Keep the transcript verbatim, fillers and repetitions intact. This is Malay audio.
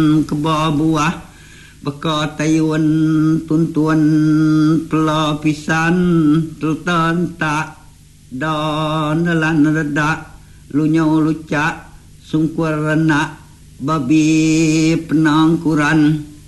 keba buah beka tayun tuntuan pelapisan tultan tak dan lan redak lunyau lucak sungkur renak babi penangkuran